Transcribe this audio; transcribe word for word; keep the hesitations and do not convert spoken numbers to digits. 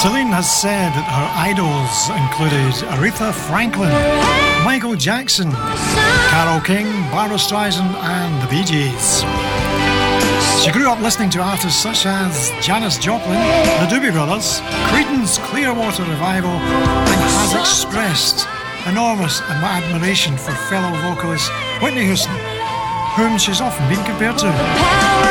Celine has said that her idols included Aretha Franklin, Michael Jackson, Carole King, Barbra Streisand and the Bee Gees. She grew up listening to artists such as Janis Joplin, the Doobie Brothers, Creedence Clearwater Revival, and has expressed enormous admiration for fellow vocalist Whitney Houston, whom she's often been compared to.